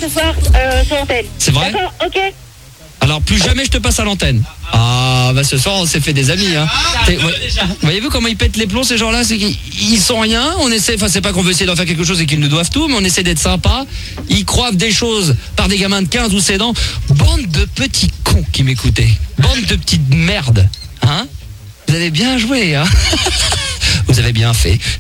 ce soir sur l'antenne. C'est vrai? D'accord, ok. Alors plus jamais je te passe à l'antenne. Ah bah ce soir on s'est fait des amis hein. Voyez-vous comment ils pètent les plombs ces gens-là, c'est qu'ils sont rien, on essaie, enfin c'est pas qu'on veut essayer d'en faire quelque chose et qu'ils nous doivent tout, mais on essaie d'être sympa. Ils croivent des choses par des gamins de 15 ou 16 ans. Bande de petits cons qui m'écoutaient. Bande de petites merdes. Hein? Vous avez bien joué hein. Vous avez bien fait.